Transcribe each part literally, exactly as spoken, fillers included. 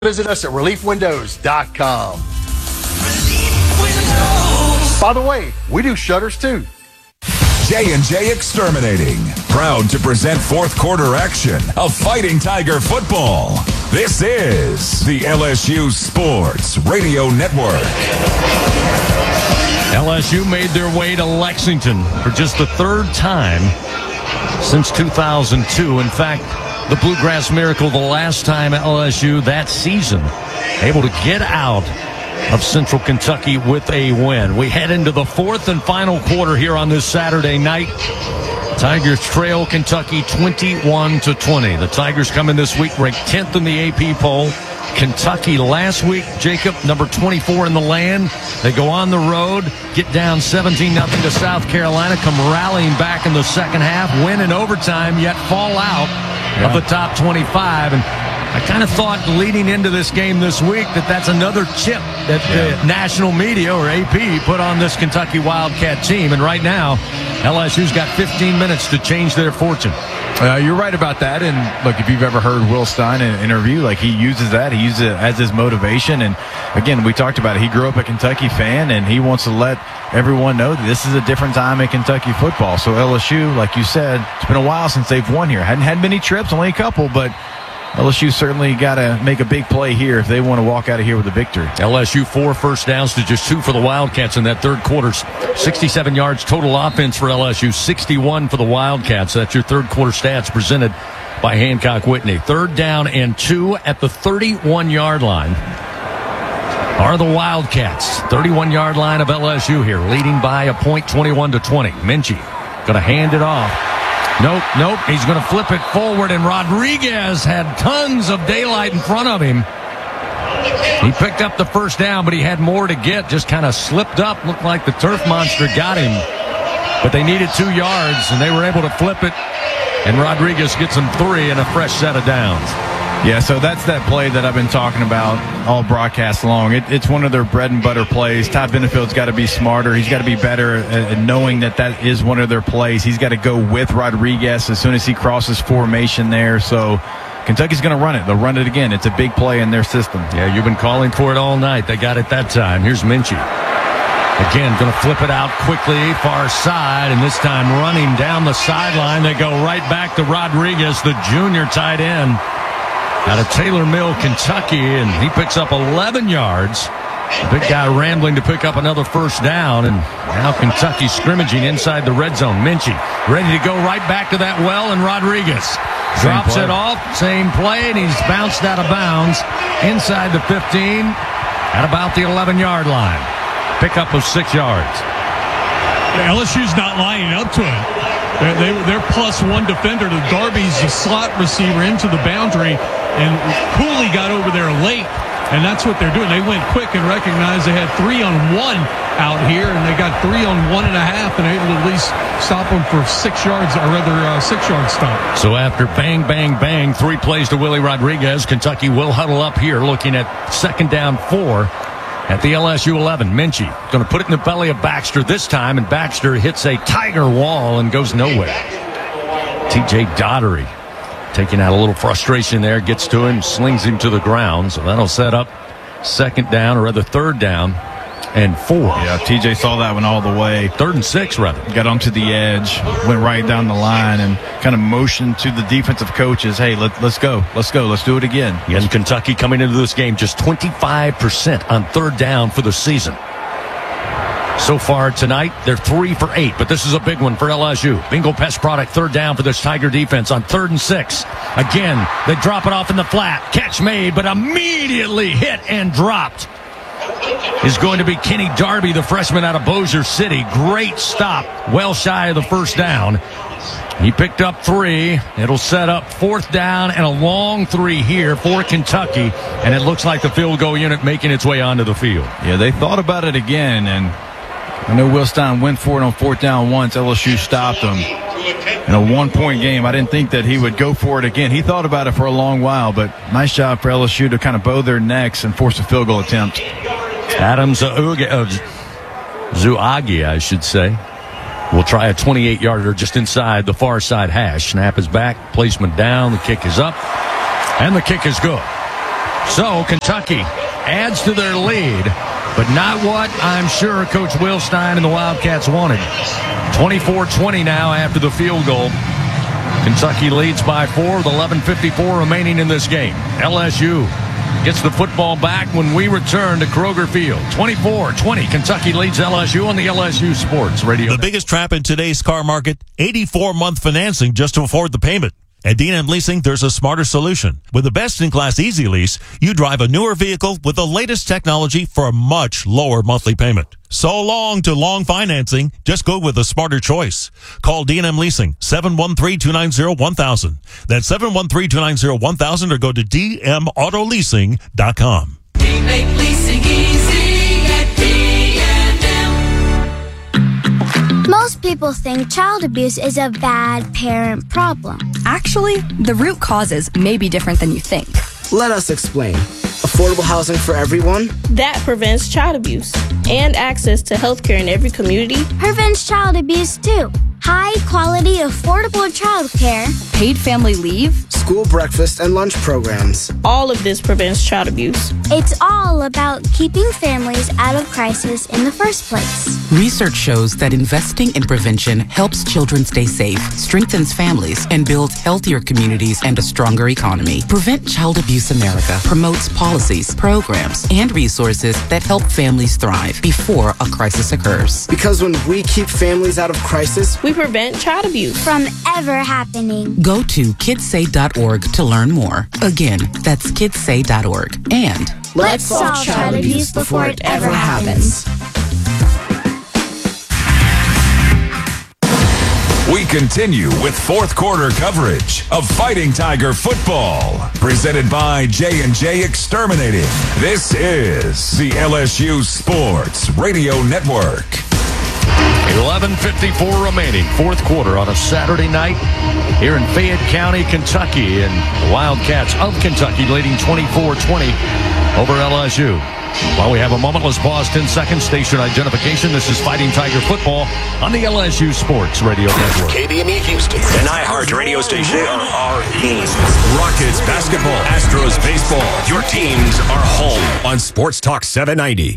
Visit us at relief windows dot com. By the way, we do shutters too. J and J Exterminating, proud to present fourth quarter action of Fighting Tiger football. This is the L S U Sports Radio Network. L S U made their way to Lexington for just the third time since two thousand two. In fact, the Bluegrass Miracle the last time L S U that season able to get out of Central Kentucky with a win. We head into the fourth and final quarter here on this Saturday night. Tigers trail Kentucky twenty-one to twenty. The Tigers come in this week ranked tenth in the A P poll. Kentucky last week, Jacob, number twenty-four in the land. They go on the road, get down seventeen nothing to South Carolina, come rallying back in the second half, win in overtime, yet fall out yeah. of the top twenty-five. And I kind of thought leading into this game this week that that's another chip that yeah. the national media or A P put on this Kentucky Wildcat team. And right now, L S U's got fifteen minutes to change their fortune. Uh, you're right about that. And look, if you've ever heard Will Stein in an interview, like he uses that, he uses it as his motivation. And again, we talked about it. He grew up a Kentucky fan, and he wants to let everyone know that this is a different time in Kentucky football. So L S U, like you said, it's been a while since they've won here. Hadn't had many trips, only a couple, but L S U certainly got to make a big play here if they want to walk out of here with a victory. L S U four first downs to just two for the Wildcats in that third quarter. sixty-seven yards total offense for L S U, sixty-one for the Wildcats. That's your third quarter stats presented by Hancock Whitney. Third down and two at the thirty-one-yard line are the Wildcats. thirty-one-yard line of L S U here, leading by a point, twenty-one to twenty. Minchie going to hand it off. Nope, nope. He's going to flip it forward, and Rodriguez had tons of daylight in front of him. He picked up the first down, but he had more to get. Just kind of slipped up. Looked like the turf monster got him. But they needed two yards, and they were able to flip it. And Rodriguez gets them three and a fresh set of downs. Yeah, so that's that play that I've been talking about all broadcast long. It, it's one of their bread and butter plays. Todd Benefield's got to be smarter. He's got to be better at, at knowing that that is one of their plays. He's got to go with Rodriguez as soon as he crosses formation there. So Kentucky's going to run it. They'll run it again. It's a big play in their system. Yeah, you've been calling for it all night. They got it that time. Here's Minchie. Again, going to flip it out quickly, far side, and this time running down the sideline. They go right back to Rodriguez, the junior tight end out of Taylor Mill, Kentucky, and he picks up eleven yards. The big guy rambling to pick up another first down, and now Kentucky scrimmaging inside the red zone. Minchie ready to go right back to that well, and Rodriguez drops it off. Same play, and he's bounced out of bounds inside the fifteen at about the eleven-yard line. Pickup of six yards. L S U's not lining up to it. They're, they, they're plus one defender. To Darby's a slot receiver into the boundary, and Cooley got over there late, and that's what they're doing. They went quick and recognized they had three on one out here, and they got three on one and a half, and able to at least stop them for six yards, or rather uh, six-yard stop. So after bang, bang, bang, three plays to Willie Rodriguez, Kentucky will huddle up here, looking at second down four at the L S U eleven. Minchie going to put it in the belly of Baxter this time, and Baxter hits a Tiger wall and goes nowhere. T J Daugherty taking out a little frustration there, gets to him, slings him to the ground. So that'll set up second down, or rather third down and four. Yeah, T J saw that one all the way. Third and six, rather. Got onto the edge, went right down the line, and kind of motioned to the defensive coaches, hey, let, let's go, let's go, let's do it again. And Kentucky coming into this game just twenty-five percent on third down for the season. So far tonight, they're three for eight, but this is a big one for L S U. Bingo Pest Product, third down for this Tiger defense on third and six. Again, they drop it off in the flat. Catch made, but immediately hit and dropped is going to be Kenny Darby, the freshman out of Bossier City. Great stop, well shy of the first down. He picked up three. It'll set up fourth down and a long three here for Kentucky, and it looks like the field goal unit making its way onto the field. Yeah, they thought about it again, and I know Will Stein went for it on fourth down once. L S U stopped him. In a one-point game, I didn't think that he would go for it again. He thought about it for a long while, but nice job for L S U to kind of bow their necks and force a field goal attempt. Adam Zuagi, I should say, will try a twenty-eight-yarder just inside the far side hash. Snap is back, placement down, the kick is up, and the kick is good. So Kentucky adds to their lead, but not what I'm sure Coach Will Stein and the Wildcats wanted. twenty-four twenty now after the field goal. Kentucky leads by four with eleven fifty-four remaining in this game. L S U gets the football back when we return to Kroger Field. twenty-four twenty, Kentucky leads L S U on the L S U Sports Radio. The biggest trap in today's car market, eighty-four month financing just to afford the payment. At D and M Leasing, there's a smarter solution. With the best-in-class Easy Lease, you drive a newer vehicle with the latest technology for a much lower monthly payment. So long to long financing. Just go with a smarter choice. Call D and M Leasing, seven one three, two nine zero, one thousand. That's seven one three, two nine zero, one thousand, or go to d m auto leasing dot com. We make leasing easy at D and M. Most people think child abuse is a bad parent problem. Actually, the root causes may be different than you think. Let us explain. Affordable housing for everyone? That prevents child abuse and access to healthcare in every community. Prevents child abuse too. High quality, affordable childcare. Paid family leave. School breakfast and lunch programs. All of this prevents child abuse. It's all about keeping families out of crisis in the first place. Research shows that investing in prevention helps children stay safe, strengthens families, and builds healthier communities and a stronger economy. Prevent Child Abuse America promotes policies, programs, and resources that help families thrive before a crisis occurs. Because when we keep families out of crisis, we prevent child abuse from ever happening. Go to kids say dot org to learn more. Again, that's kids say dot org. And let's solve child abuse before it ever happens. We continue with fourth quarter coverage of Fighting Tiger football, presented by J and J Exterminating. This is the L S U Sports Radio Network. eleven fifty-four remaining, fourth quarter on a Saturday night here in Fayette County, Kentucky, and the Wildcats of Kentucky leading twenty-four twenty over L S U. While we have a moment, let's pause ten seconds. Station identification. This is Fighting Tiger football on the L S U Sports Radio Network. K B M E Houston, an iHeart radio station. They are our teams. Rockets basketball, Astros baseball. Your teams are home on Sports Talk seven ninety.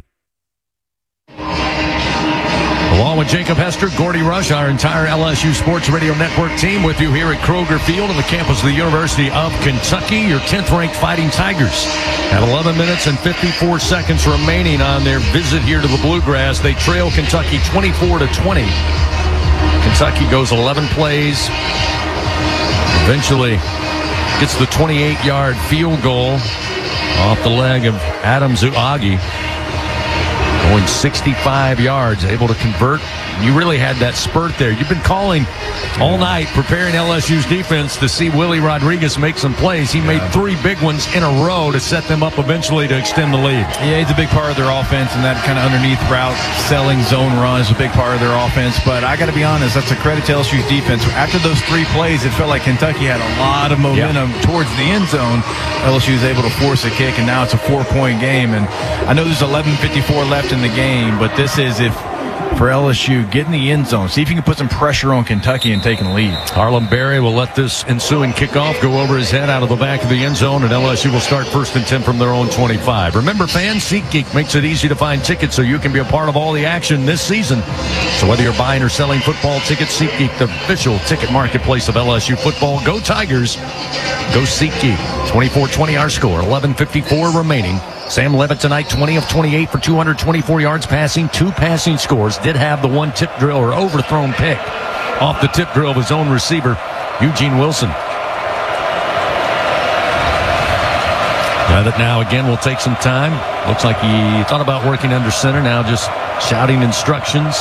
Along with Jacob Hester, Gordy Rush, our entire L S U Sports Radio Network team with you here at Kroger Field on the campus of the University of Kentucky. Your tenth-ranked Fighting Tigers have eleven minutes and fifty-four seconds remaining on their visit here to the Bluegrass. They trail Kentucky twenty-four to twenty. Kentucky goes eleven plays. Eventually gets the twenty-eight yard field goal off the leg of Adam Zuagi. Going sixty-five yards, able to convert. You really had that spurt there. You've been calling all night, preparing L S U's defense to see Willie Rodriguez make some plays. He made three big ones in a row to set them up eventually to extend the lead. Yeah, he's a big part of their offense, and that kind of underneath route, selling zone run is a big part of their offense. But I got to be honest, that's a credit to L S U's defense. After those three plays, it felt like Kentucky had a lot of momentum yeah. towards the end zone. L S U was able to force a kick, and now it's a four-point game. And I know there's eleven fifty-four left in the game, but this is if for L S U, get in the end zone. See if you can put some pressure on Kentucky and take the lead. Harlem Berry will let this ensuing kickoff go over his head out of the back of the end zone, and L S U will start first and ten from their own twenty-five. Remember, fans, SeatGeek makes it easy to find tickets so you can be a part of all the action this season. So whether you're buying or selling football tickets, SeatGeek, the official ticket marketplace of L S U football. Go Tigers. Go SeatGeek. twenty-four twenty our score. eleven fifty-four remaining. Sam Levitt tonight, twenty of twenty-eight for two hundred twenty-four yards passing, two passing scores. Did have the one tip drill or overthrown pick off the tip drill of his own receiver, Eugene Wilson. Levitt now again will take some time. Looks like he thought about working under center, now just shouting instructions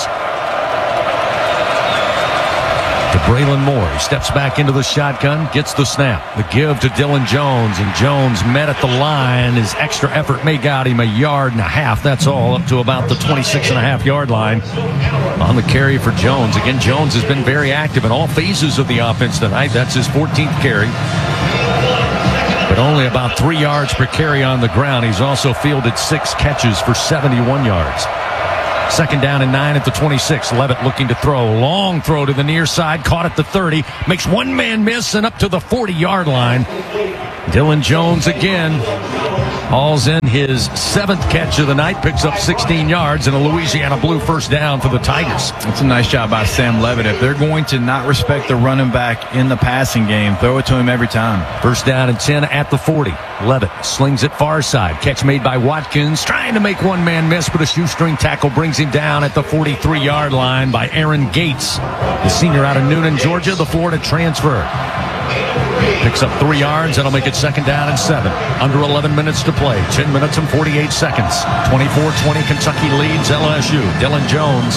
to Braylon Moore. He steps back into the shotgun, gets the snap. The give to Dylan Jones, and Jones met at the line. His extra effort may got him a yard and a half. That's all, up to about the twenty-six and a half yard line on the carry for Jones. Again, Jones has been very active in all phases of the offense tonight. That's his fourteenth carry, but only about three yards per carry on the ground. He's also fielded six catches for seventy-one yards. Second down and nine at the twenty-six. Levitt looking to throw. Long throw to the near side. Caught at the thirty. Makes one man miss and up to the forty-yard line. Dylan Jones again. Hauls in his seventh catch of the night. Picks up sixteen yards and a Louisiana Blue first down for the Tigers. That's a nice job by Sam Levitt. If they're going to not respect the running back in the passing game, throw it to him every time. First down and ten at the forty. Levitt slings it far side. Catch made by Watkins. Trying to make one man miss, but a shoestring tackle brings him down at the forty-three-yard line by Aaron Gates, the senior out of Noonan, Georgia, the Florida transfer. Picks up three yards. That'll make it second down and seven. Under eleven minutes to play. ten minutes and forty-eight seconds. twenty-four twenty Kentucky leads L S U. Dylan Jones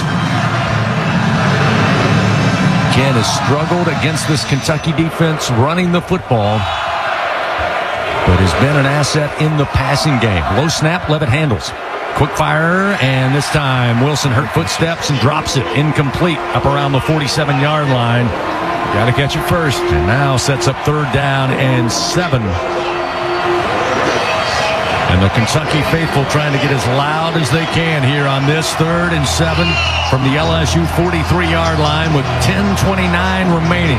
again has struggled against this Kentucky defense running the football, but has been an asset in the passing game. Low snap, Levitt handles. Quick fire, and this time Wilson hurt footsteps and drops it incomplete up around the forty-seven-yard line. Got to catch it first. And now sets up third down and seven. And the Kentucky faithful trying to get as loud as they can here on this third and seven from the L S U forty-three-yard line with ten twenty-nine remaining.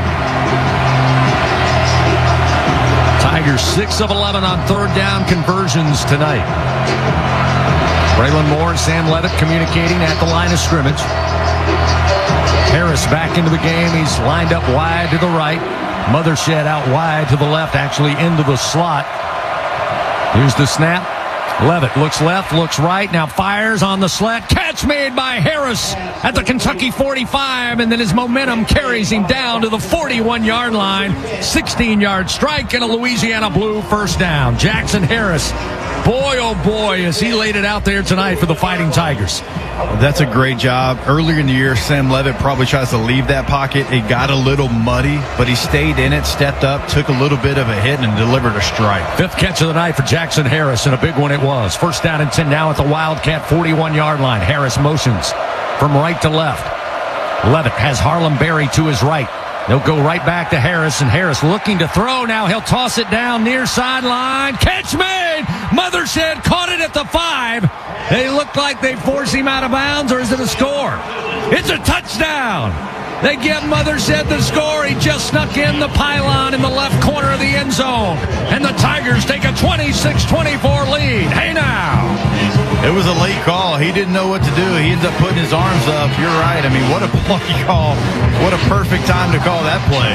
Tigers six of eleven on third down conversions tonight. Braylon Moore and Sam Levitt communicating at the line of scrimmage. Harris back into the game. He's lined up wide to the right. Mothershed out wide to the left, actually into the slot. Here's the snap. Levitt looks left, looks right, now fires on the slant. Catch made by Harris at the Kentucky forty-five, and then his momentum carries him down to the forty-one-yard line. sixteen-yard strike and a Louisiana Blue first down. Jackson Harris, boy, oh boy, as he laid it out there tonight for the Fighting Tigers. That's a great job. Earlier in the year, Sam Levitt probably tries to leave that pocket. It got a little muddy, but he stayed in it, stepped up, took a little bit of a hit, and delivered a strike. Fifth catch of the night for Jackson Harris, and a big one it was. First down and ten now at the Wildcat forty-one-yard line. Harris motions from right to left. Levitt has Harlem Berry to his right. They'll go right back to Harris, and Harris looking to throw. Now he'll toss it down near sideline. Catch made! Mothershed caught it at the five. They look like they force him out of bounds, or is it a score? It's a touchdown! They give Mothershed the score. He just snuck in the pylon in the left corner of the end zone. And the Tigers take a twenty-six twenty-four lead. Hey now! It was a late call. He didn't know what to do. He ends up putting his arms up. You're right. I mean, what a play call. What a perfect time to call that play.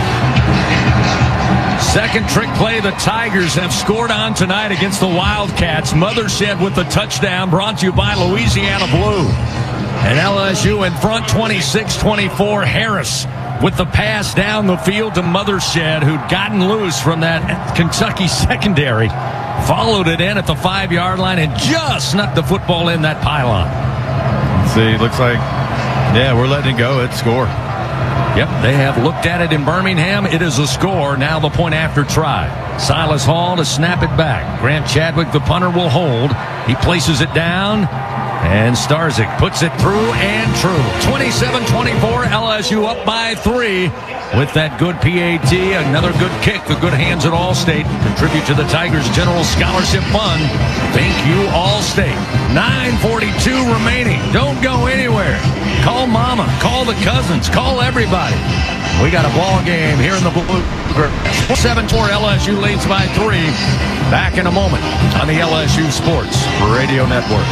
Second trick play the Tigers have scored on tonight against the Wildcats. Mothershed with the touchdown, brought to you by Louisiana Blue. And L S U in front twenty-six twenty-four. Harris with the pass down the field to Mothershed, who'd gotten loose from that Kentucky secondary. Followed it in at the five-yard line and just snuck the football in that pylon. Let's see, looks like, yeah, we're letting it go. It's score. Yep, they have looked at it in Birmingham. It is a score. Now the point after try. Silas Hall to snap it back. Grant Chadwick, the punter, will hold. He places it down. And Starzyk puts it through and true. twenty-seven twenty-four, L S U up by three with that good P A T. Another good kick. The good hands at Allstate contribute to the Tigers' general scholarship fund. Thank you, Allstate. nine forty-two remaining. Don't go anywhere. Call mama. Call the cousins. Call everybody. We got a ball game here in the Blue. seven four, L S U leads by three. Back in a moment on the L S U Sports Radio Network.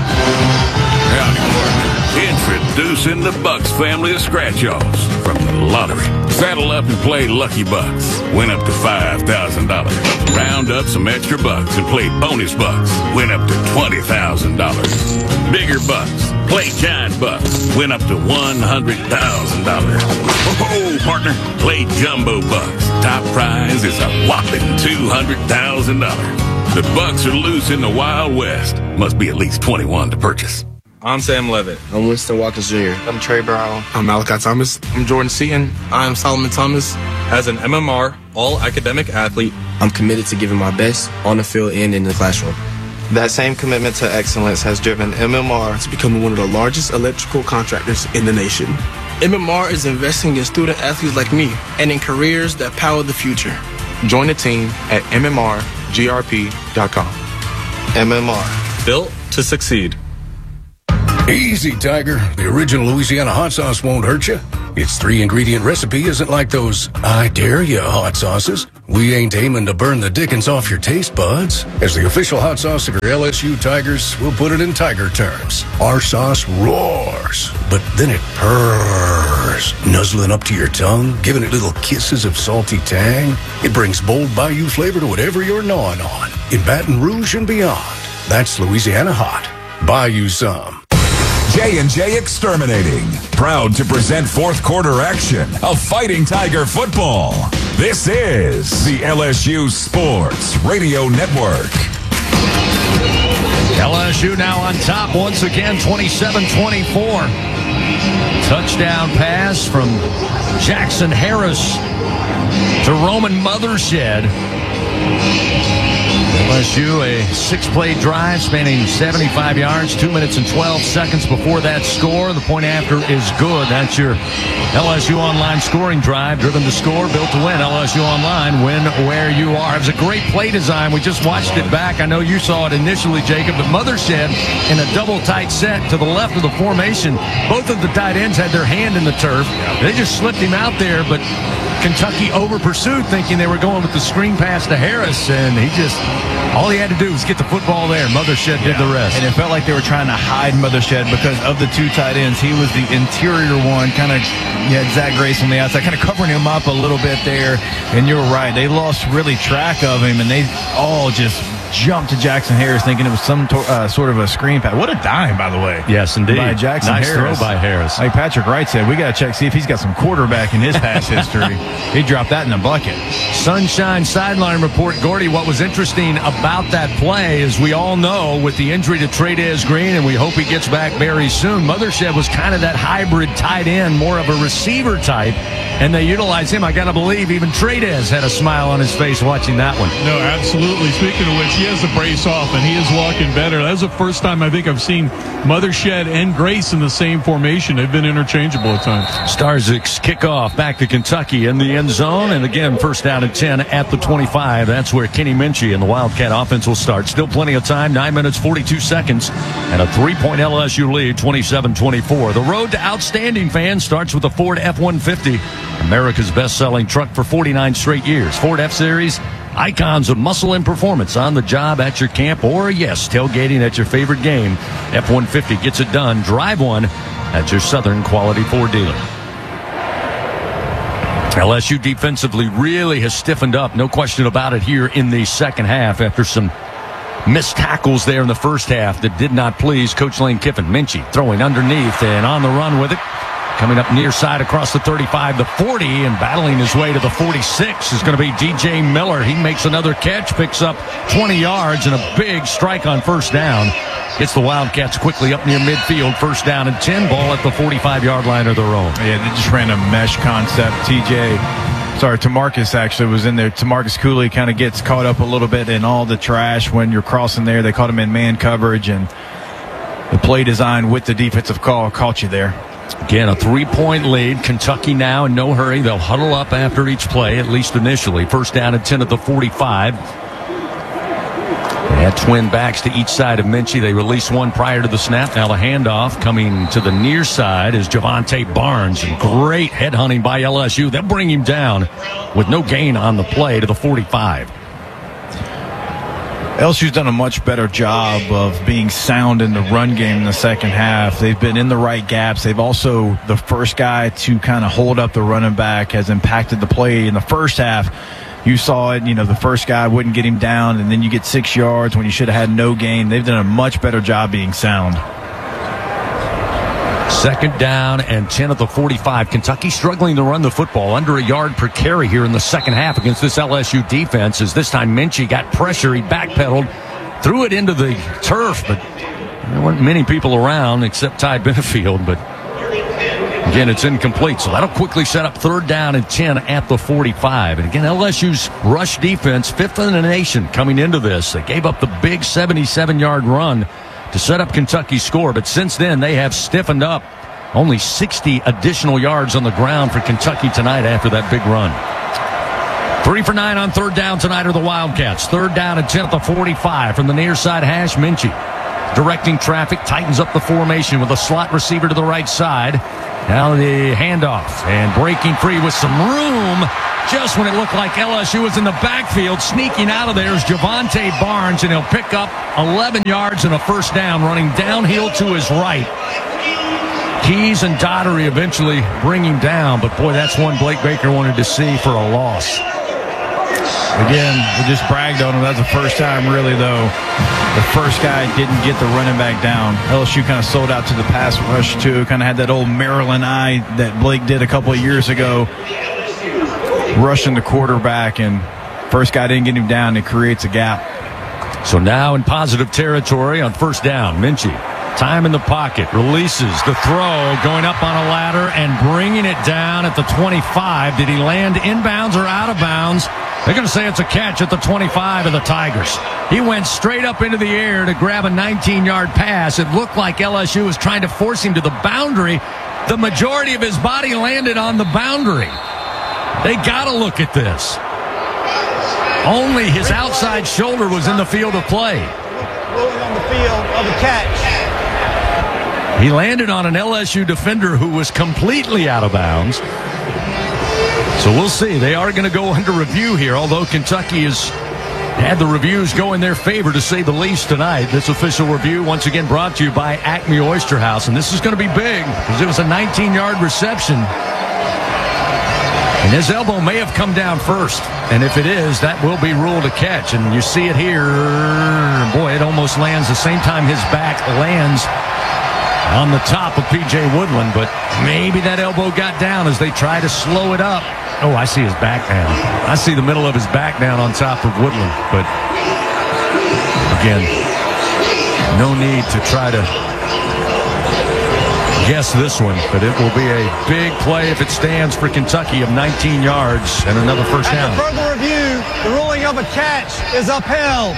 Howdy, partner. Introducing the Bucks family of scratch-offs from the lottery. Saddle up and play Lucky Bucks. Win up to five thousand dollars. Round up some extra bucks and play Bonus Bucks. Win up to twenty thousand dollars. Bigger bucks. Play Giant Bucks. Win up to one hundred thousand dollars. Oh, partner. Play Jumbo Bucks. Top prize is a whopping two hundred thousand dollars. The Bucks are loose in the Wild West. Must be at least twenty-one to purchase. I'm Sam Levitt. I'm Winston Watkins Junior I'm Trey Brown. I'm Malachi Thomas. I'm Jordan Seaton. I'm Solomon Thomas. As an M M R, all-academic athlete, I'm committed to giving my best on the field and in the classroom. That same commitment to excellence has driven M M R to become one of the largest electrical contractors in the nation. M M R is investing in student athletes like me and in careers that power the future. Join the team at M M R G R P dot com. M M R. Built to succeed. Easy, Tiger. The original Louisiana hot sauce won't hurt you. Its three-ingredient recipe isn't like those I dare ya hot sauces. We ain't aiming to burn the dickens off your taste buds. As the official hot sauce of your L S U Tigers, we'll put it in Tiger terms. Our sauce roars, but then it purrs, nuzzling up to your tongue, giving it little kisses of salty tang. It brings bold Bayou flavor to whatever you're gnawing on. In Baton Rouge and beyond, that's Louisiana hot. Bayou some. J and J Exterminating, proud to present fourth quarter action of Fighting Tiger football. This is the L S U Sports Radio Network. L S U now on top once again, twenty-seven twenty-four. Touchdown pass from Jackson Harris to Roman Mothershed. L S U, a six-play drive spanning seventy-five yards, two minutes and twelve seconds before that score. The point after is good. That's your L S U Online scoring drive, driven to score, built to win. L S U Online, win where you are. It was a great play design. We just watched it back. I know you saw it initially, Jacob, but Mothershed in a double tight set to the left of the formation. Both of the tight ends had their hand in the turf. They just slipped him out there, but Kentucky over-pursued, thinking they were going with the screen pass to Harris, and he just, all he had to do was get the football there. Mothershed did the rest. And it felt like they were trying to hide Mothershed because of the two tight ends. He was the interior one, kind of, you had Zach Grace on the outside, kind of covering him up a little bit there. And you're right, they lost really track of him, and they all just jumped to Jackson Harris thinking it was some to, uh, sort of a screen pass. What a dime, by the way. Yes, indeed. By Jackson nice Harris. throw by Harris. Like Patrick Wright said, we got to check, see if he's got some quarterback in his pass history. He dropped that in the bucket. Sunshine sideline report. Gordy, what was interesting about that play is we all know with the injury to Trey'Dez Green, and we hope he gets back very soon, Mothershed was kind of that hybrid tight end, more of a receiver type, and they utilized him. I got to believe even Trey'Dez had a smile on his face watching that one. No, absolutely. Speaking of which, he has a brace off, and he is walking better. That was the first time I think I've seen Mothershed and Grace in the same formation. They've been interchangeable at times. Starzik's kickoff back to Kentucky in the end zone, and again, first down and ten at the twenty-five. That's where Kenny Minchie and the Wildcat offense will start. Still plenty of time, nine minutes, forty-two seconds, and a three-point L S U lead, twenty-seven twenty-four. The road to outstanding fans starts with the Ford F one fifty, America's best-selling truck for forty-nine straight years. Ford F-Series, icons of muscle and performance on the job, at your camp, or, yes, tailgating at your favorite game. F one fifty gets it done. Drive one at your Southern Quality Ford dealer. L S U defensively really has stiffened up, no question about it, here in the second half after some missed tackles there in the first half that did not please Coach Lane Kiffin. Minchie throwing underneath and on the run with it. Coming up near side across the thirty-five, the forty, and battling his way to the forty-six is going to be D J Miller. He makes another catch, picks up twenty yards, and a big strike on first down. Gets the Wildcats quickly up near midfield, first down and ten, ball at the forty-five-yard line of their own. Yeah, they just ran a mesh concept. T J, sorry, Tamarcus actually was in there. Tamarcus Cooley kind of gets caught up a little bit in all the trash when you're crossing there. They caught him in man coverage, and the play design with the defensive call caught you there. Again, a three-point lead. Kentucky now in no hurry. They'll huddle up after each play, at least initially. First down and ten at the forty-five. They had twin backs to each side of Minchie. They released one prior to the snap. Now the handoff coming to the near side is Javante Barnes. And great headhunting by L S U. They'll bring him down with no gain on the play to the forty-five. L S U's done a much better job of being sound in the run game in the second half. They've been in the right gaps. They've also, the first guy to kind of hold up the running back has impacted the play in the first half. You saw it, you know, the first guy wouldn't get him down, and then you get six yards when you should have had no gain. They've done a much better job being sound. Second down and ten at the forty-five. Kentucky struggling to run the football, under a yard per carry here in the second half against this L S U defense. As this time Minchie got pressure, he backpedaled, threw it into the turf, but there weren't many people around except Ty Benefield. But again, it's incomplete, so that'll quickly set up third down and ten at the forty-five. And again, L S U's rush defense, fifth in the nation coming into this. They gave up the big seventy-seven-yard run to set up Kentucky's score, but since then they have stiffened up. Only sixty additional yards on the ground for Kentucky tonight after that big run. Three for nine on third down tonight are the Wildcats. Third down and ten at the forty-five from the near side hash. Minchie directing traffic, tightens up the formation with a slot receiver to the right side. Now the handoff, and breaking free with some room just when it looked like L S U was in the backfield. Sneaking out of there is Javante Barnes, and he'll pick up eleven yards and a first down, running downhill to his right. Keys and Daugherty eventually bring him down, but boy, that's one Blake Baker wanted to see for a loss. Again, we just bragged on him. That's the first time, really, though, the first guy didn't get the running back down. L S U kind of sold out to the pass rush, too. Kind of had that old Maryland eye that Blake did a couple of years ago, rushing the quarterback, and first guy didn't get him down. It creates a gap. So now in positive territory on first down, Minchie. Time in the pocket, releases the throw, going up on a ladder and bringing it down at the twenty-five. Did he land inbounds or out of bounds? They're going to say it's a catch at the twenty-five of the Tigers. He went straight up into the air to grab a nineteen-yard pass. It looked like L S U was trying to force him to the boundary. The majority of his body landed on the boundary. They got to look at this. Only his outside shoulder was in the field of play. Ruling on the field of a catch. He landed on an L S U defender who was completely out of bounds. So we'll see. They are going to go under review here, although Kentucky has had the reviews go in their favor, to say the least, tonight. This official review, once again, brought to you by Acme Oyster House. And this is going to be big because it was a nineteen-yard reception. And his elbow may have come down first. And if it is, that will be ruled a catch. And you see it here. Boy, it almost lands the same time his back lands on the top of P J Woodland. But maybe that elbow got down as they try to slow it up. Oh, I see his back down. I see the middle of his back down on top of Woodland. But, again, no need to try to guess this one, but it will be a big play if it stands for Kentucky of nineteen yards and another first down. After further review, the ruling of a catch is upheld.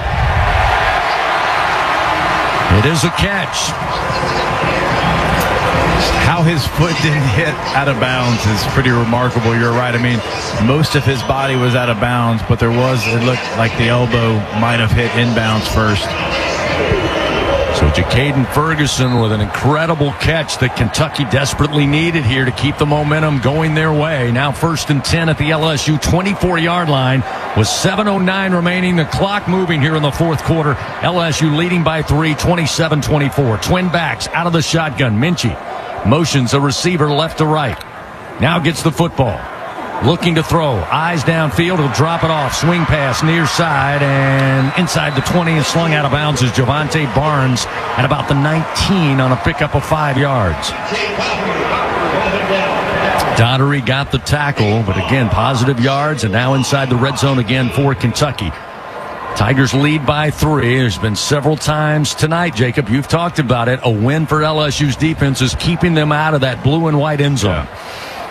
It is a catch. How his foot didn't hit out of bounds is pretty remarkable. You're right. I mean, most of his body was out of bounds, but there was, it looked like the elbow might have hit inbounds first. So Jacaden Ferguson with an incredible catch that Kentucky desperately needed here to keep the momentum going their way. Now first and ten at the L S U twenty-four-yard line with seven oh nine remaining. The clock moving here in the fourth quarter. L S U leading by three, twenty-seven twenty-four. Twin backs out of the shotgun. Minchie motions a receiver left to right. Now gets the football. Looking to throw. Eyes downfield. He'll drop it off. Swing pass near side and inside the twenty and slung out of bounds is Javante Barnes at about the nineteen on a pickup of five yards. Daugherty got the tackle, but again, positive yards and now inside the red zone again for Kentucky. Tigers lead by three. There's been several times tonight, Jacob, you've talked about it. A win for L S U's defense is keeping them out of that blue and white end zone. Yeah.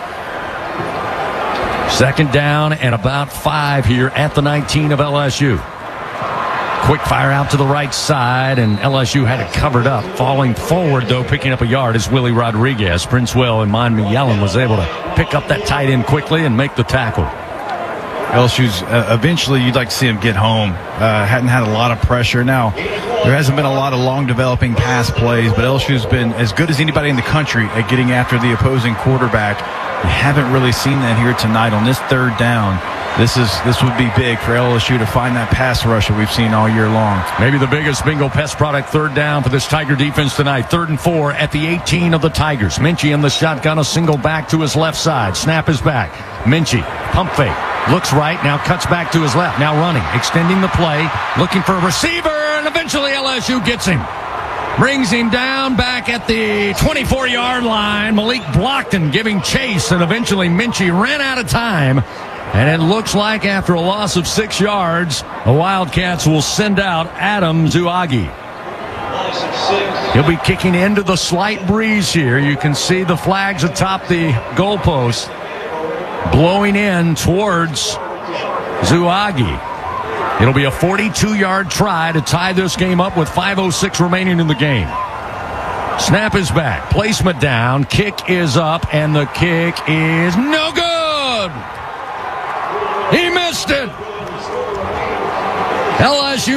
Second down and about five here at the nineteen of L S U. Quick fire out to the right side, and L S U had it covered up. Falling forward, though, picking up a yard is Willie Rodriguez. Princewell and Monmy Yellen was able to pick up that tight end quickly and make the tackle. L S U's uh, eventually you'd like to see him get home. Uh, hadn't had a lot of pressure. Now, there hasn't been a lot of long developing pass plays, but L S U's been as good as anybody in the country at getting after the opposing quarterback. We haven't really seen that here tonight on this third down. This is this would be big for L S U to find that pass rush that we've seen all year long. Maybe the biggest bingo pest product third down for this Tiger defense tonight. Third and four at the eighteen of the Tigers. Minchie in the shotgun, a single back to his left side. Snap is back. Minchie, pump fake. Looks right, now cuts back to his left. Now running, extending the play, looking for a receiver, and eventually L S U gets him. Brings him down back at the twenty-four-yard line. Malik Blockton giving chase, and eventually Minchie ran out of time. And it looks like after a loss of six yards, the Wildcats will send out Adam Zuagi. He'll be kicking into the slight breeze here. You can see the flags atop the goalpost blowing in towards Zuagi. It'll be a forty-two-yard try to tie this game up with five oh six remaining in the game. Snap is back. Placement down. Kick is up, and the kick is no good. He missed it. L S U holds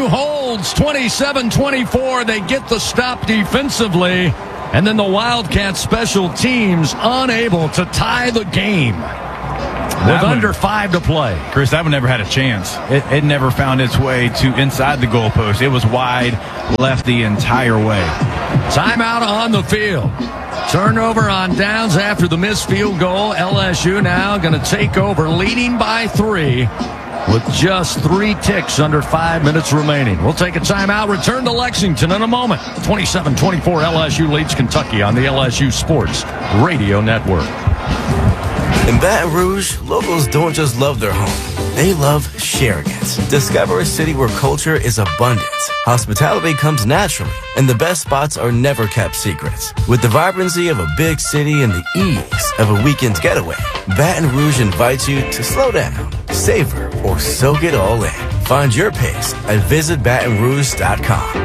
holds twenty-seven twenty-four. They get the stop defensively. And then the Wildcats special teams unable to tie the game with one, under five to play. Chris, that one never had a chance. It, it never found its way to inside the goalpost. It was wide left the entire way. Timeout on the field. Turnover on downs after the missed field goal. L S U now going to take over, leading by three with just three ticks under five minutes remaining. We'll take a timeout, return to Lexington in a moment. twenty-seven twenty-four, L S U leads Kentucky on the L S U Sports Radio Network. In Baton Rouge, locals don't just love their home. They love sharing it. Discover a city where culture is abundant, hospitality comes naturally, and the best spots are never kept secrets. With the vibrancy of a big city and the ease of a weekend getaway, Baton Rouge invites you to slow down, savor, or soak it all in. Find your pace at visit baton rouge dot com.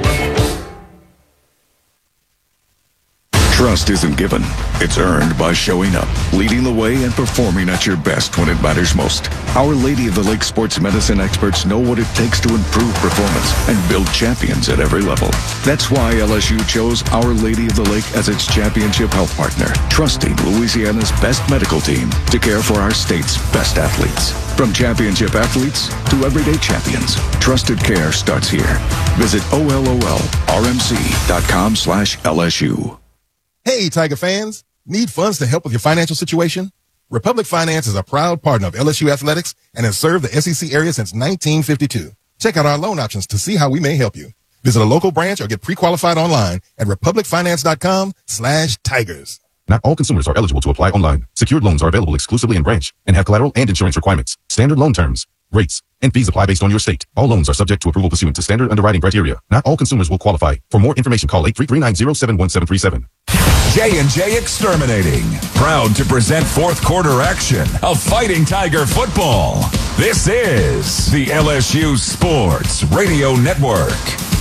Trust isn't given. It's earned by showing up, leading the way, and performing at your best when it matters most. Our Lady of the Lake sports medicine experts know what it takes to improve performance and build champions at every level. That's why L S U chose Our Lady of the Lake as its championship health partner, trusting Louisiana's best medical team to care for our state's best athletes. From championship athletes to everyday champions, trusted care starts here. Visit O L O L R M C dot com slash L S U. Hey, Tiger fans. Need funds to help with your financial situation? Republic Finance is a proud partner of L S U Athletics and has served the S E C area since nineteen fifty-two. Check out our loan options to see how we may help you. Visit a local branch or get pre-qualified online at republic finance dot com slash tigers. Not all consumers are eligible to apply online. Secured loans are available exclusively in branch and have collateral and insurance requirements. Standard loan terms, rates, and fees apply based on your state. All loans are subject to approval pursuant to standard underwriting criteria. Not all consumers will qualify. For more information, call eight three three, nine zero seven, one seven three seven. J and J Exterminating, proud to present fourth quarter action of Fighting Tiger football. This is the L S U Sports Radio Network.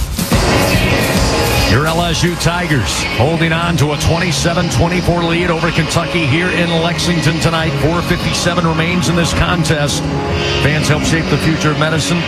Your L S U Tigers holding on to a twenty-seven twenty-four lead over Kentucky here in Lexington tonight. four fifty-seven remains in this contest. Fans help shape the future of medicine.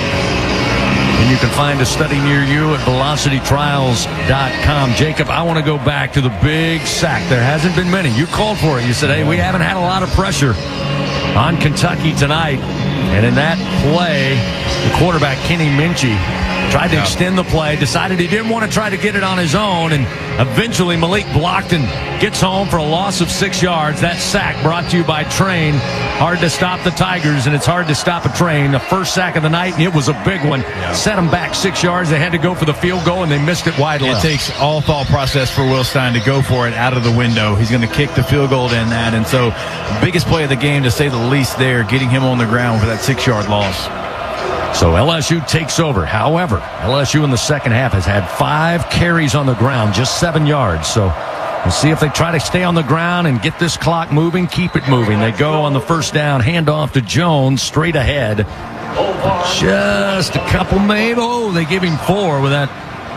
And you can find a study near you at velocity trials dot com. Jacob, I want to go back to the big sack. There hasn't been many. You called for it. You said, hey, we haven't had a lot of pressure on Kentucky tonight. And in that play, the quarterback, Kenny Minchie, tried to extend the play, decided he didn't want to try to get it on his own, and eventually Malik blocked and gets home for a loss of six yards. That sack brought to you by Train. Hard to stop the Tigers, and it's hard to stop a Train. The first sack of the night, and it was a big one. Yeah. Set them back six yards. They had to go for the field goal, and they missed it wide left. It takes all thought process for Will Stein to go for it out of the window. He's going to kick the field goal in that, and so biggest play of the game, to say the least there, getting him on the ground for that six-yard loss. So L S U takes over. However, L S U in the second half has had five carries on the ground, just seven yards. So we'll see if they try to stay on the ground and get this clock moving, keep it moving. They go on the first down, hand off to Jones, straight ahead. Just a couple maybe. Oh, they give him four with that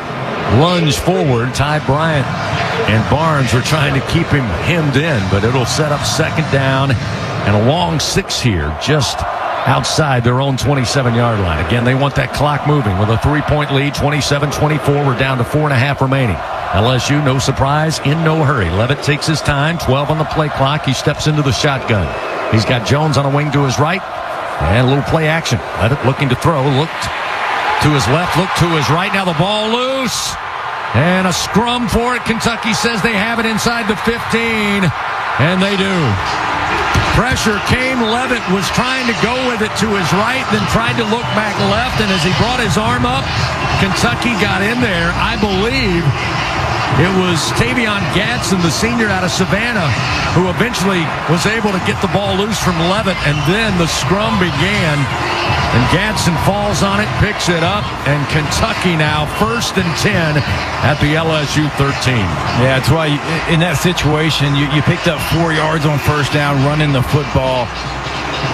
lunge forward. Ty Bryant and Barnes were trying to keep him hemmed in, but it'll set up second down and a long six here, just outside their own twenty-seven-yard line. Again, they want that clock moving with a three-point lead, twenty-seven twenty-four. We're down to four and a half remaining. L S U, no surprise, in no hurry. Levitt takes his time, twelve on the play clock. He steps into the shotgun. He's got Jones on a wing to his right, and a little play action. Levitt looking to throw, looked to his left, looked to his right. Now the ball loose, and a scrum for it. Kentucky says they have it inside the fifteen, and they do. Pressure came. Levitt was trying to go with it to his right, then tried to look back left, and as he brought his arm up, Kentucky got in there. I believe it was Tavion Gadsden, the senior out of Savannah, who eventually was able to get the ball loose from Levitt, and then the scrum began, and Gadsden falls on it, picks it up, and Kentucky now first and ten at the L S U thirteen. Yeah, that's why you, in that situation, you, you picked up four yards on first down, running the football.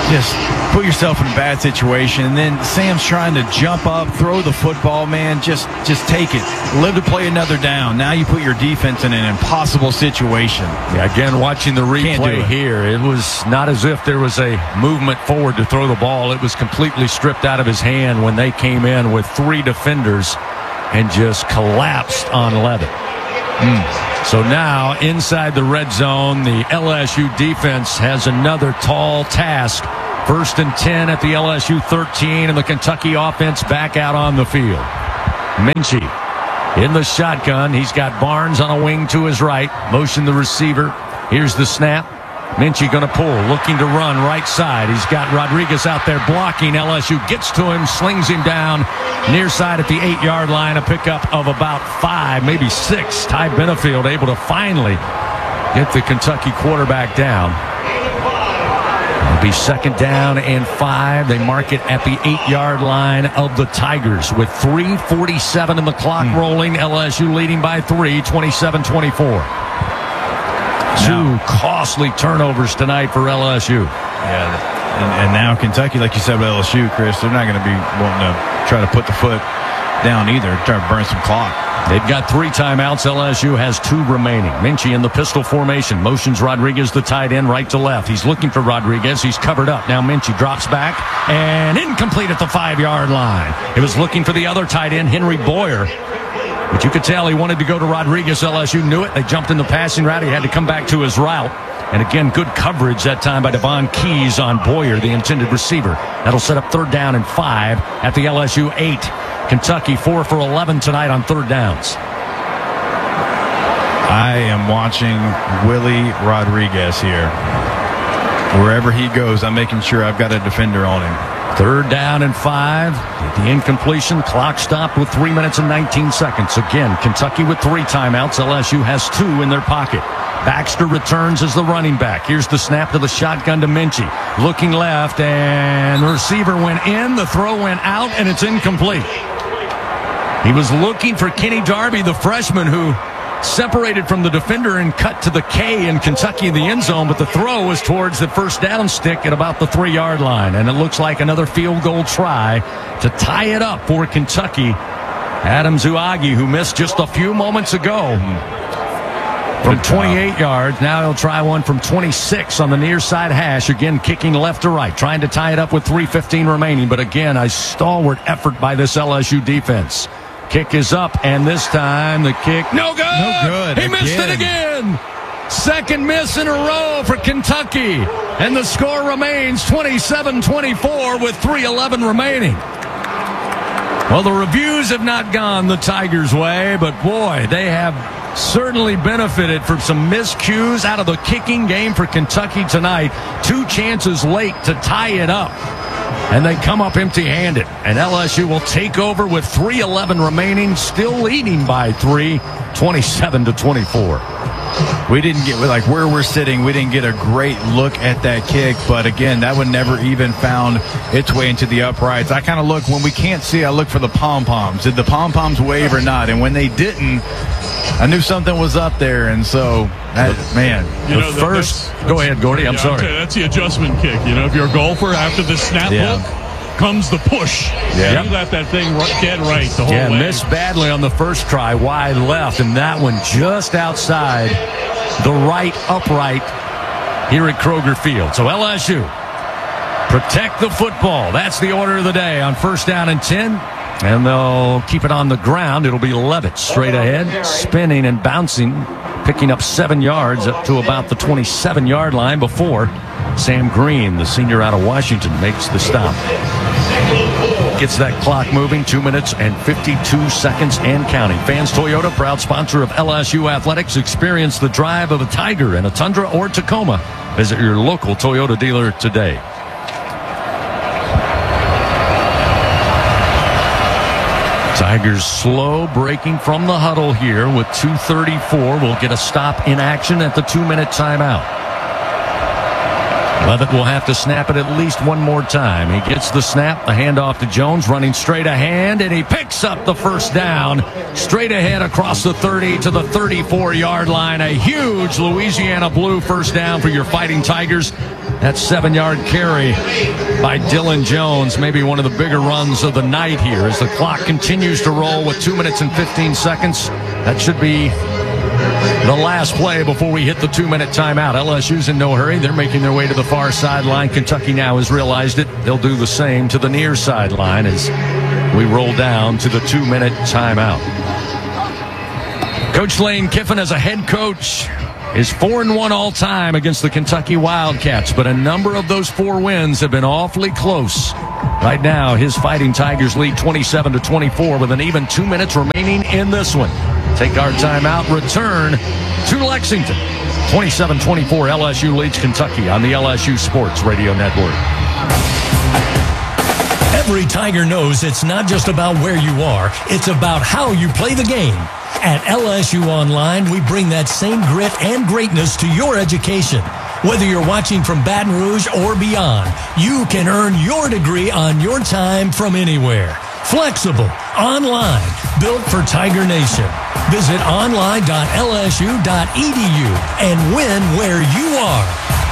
just put yourself in a bad situation. And then Sam's trying to jump up, throw the football, man. Just just take it. Live to play another down. Now you put your defense in an impossible situation. Yeah, again, watching the replay it. here, it was not as if there was a movement forward to throw the ball. It was completely stripped out of his hand when they came in with three defenders and just collapsed on Levitt. Mm. So now, inside the red zone, the L S U defense has another tall task. First and ten at the L S U thirteen, and the Kentucky offense back out on the field. Minchie in the shotgun. He's got Barnes on a wing to his right. Motion the receiver. Here's the snap. Minchie going to pull, looking to run right side. He's got Rodriguez out there blocking. L S U gets to him, slings him down near side at the eight-yard line. A pickup of about five, maybe six. Ty Benefield able to finally get the Kentucky quarterback down. It'll be second down and five. They mark it at the eight-yard line of the Tigers with three forty-seven in the clock mm. rolling. L S U leading by three, twenty-seven twenty-four. Two costly turnovers tonight for L S U. Yeah, and, and now Kentucky, like you said with L S U, Chris, they're not going to be wanting to try to put the foot down either, try to burn some clock. They've got three timeouts. L S U has two remaining. Minchie in the pistol formation. Motions Rodriguez, the tight end, right to left. He's looking for Rodriguez. He's covered up. Now Minchie drops back and incomplete at the five-yard line. He was looking for the other tight end, Henry Boyer. But you could tell he wanted to go to Rodriguez. L S U knew it. They jumped in the passing route. He had to come back to his route. And again, good coverage that time by Devon Keys on Boyer, the intended receiver. That'll set up third down and five at the L S U eight. Kentucky four for eleven tonight on third downs. I am watching Willie Rodriguez here. Wherever he goes, I'm making sure I've got a defender on him. Third down and five. The incompletion. Clock stopped with three minutes and nineteen seconds. Again, Kentucky with three timeouts. L S U has two in their pocket. Baxter returns as the running back. Here's the snap to the shotgun to Minchie. Looking left, and the receiver went in. The throw went out, and it's incomplete. He was looking for Kenny Darby, the freshman, who separated from the defender and cut to the K in Kentucky in the end zone, but the throw was towards the first down stick at about the three-yard line, and it looks like another field goal try to tie it up for Kentucky. Adam Zuagi, who missed just a few moments ago from twenty-eight yards. Now he'll try one from twenty-six on the near side hash, again kicking left to right, trying to tie it up with three fifteen remaining, but again, a stalwart effort by this L S U defense. Kick is up, and this time the kick, no good! No good. He missed again. it again! Second miss in a row for Kentucky, and the score remains twenty-seven twenty-four with three eleven remaining. Well, the reviews have not gone the Tigers' way, but boy, they have certainly benefited from some miscues out of the kicking game for Kentucky tonight. Two chances late to tie it up. And they come up empty-handed. And L S U will take over with three eleven remaining, still leading by three, twenty-seven to twenty-four. We didn't get, like where we're sitting, we didn't get a great look at that kick. But again, that one never even found its way into the uprights. I kind of look, when we can't see, I look for the pom-poms. Did the pom-poms wave or not? And when they didn't, I knew something was up there. And so, that, man, you the know, first. That's, go ahead, Gordy. I'm yeah, sorry. Okay, that's the adjustment kick. You know, if you're a golfer, after the snap yeah. hook comes the push. Yeah. You got that thing right, dead right the whole yeah, way. Missed badly on the first try, wide left, and that one just outside the right upright here at Kroger Field. So L S U, protect the football. That's the order of the day on first down and ten. And they'll keep it on the ground. It'll be Levitt straight ahead, spinning and bouncing, picking up seven yards up to about the twenty-seven-yard line before Sam Green, the senior out of Washington, makes the stop. Gets that clock moving, two minutes and fifty-two seconds and counting. Fans Toyota, proud sponsor of L S U Athletics. Experience the drive of a Tiger in a Tundra or Tacoma. Visit your local Toyota dealer today. Tigers slow breaking from the huddle here with two thirty-four. We'll get a stop in action at the two-minute timeout. Levitt will have to snap it at least one more time. He gets the snap, the handoff to Jones, running straight ahead, and he picks up the first down. Straight ahead across the thirty to the thirty-four-yard line. A huge Louisiana Blue first down for your Fighting Tigers. That seven-yard carry by Dylan Jones, maybe one of the bigger runs of the night here as the clock continues to roll with two minutes and fifteen seconds. That should be the last play before we hit the two-minute timeout. L S U's in no hurry. They're making their way to the far sideline. Kentucky now has realized it. They'll do the same to the near sideline as we roll down to the two-minute timeout. Coach Lane Kiffin as a head coach is four and one all time against the Kentucky Wildcats, but a number of those four wins have been awfully close. Right now, his Fighting Tigers lead twenty-seven to twenty-four with an even two minutes remaining in this one. Take our timeout, return to Lexington. twenty-seven twenty-four, L S U leads Kentucky on the L S U Sports Radio Network. Every Tiger knows it's not just about where you are, it's about how you play the game. At L S U Online, we bring that same grit and greatness to your education. Whether you're watching from Baton Rouge or beyond, you can earn your degree on your time from anywhere. Flexible, online, built for Tiger Nation. Visit online dot L S U dot E D U and win where you are.